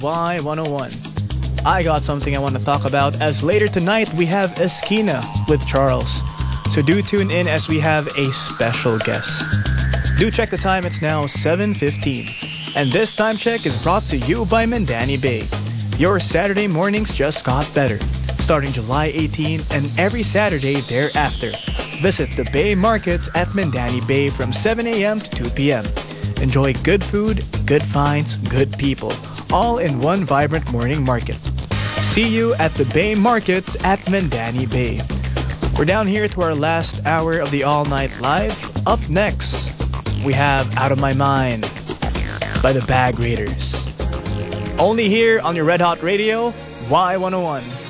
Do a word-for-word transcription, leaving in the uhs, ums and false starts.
Y one oh one. I got something I want to talk about as later tonight we have Esquina with Charles. So do tune in as we have a special guest. Do check the time, it's now seven fifteen. And this time check is brought to you by Mandani Bay. Your Saturday mornings just got better. Starting July eighteenth and every Saturday thereafter. Visit the Bay Markets at Mandani Bay from seven a.m. to two p.m. Enjoy good food, good finds, good people, all in one vibrant morning market. See you at the Bay Markets at Mandani Bay. We're down here to our last hour of the All Night Live. Up next, we have Out of My Mind by the Bag Raiders. Only here on your Red Hot Radio, Y one oh one.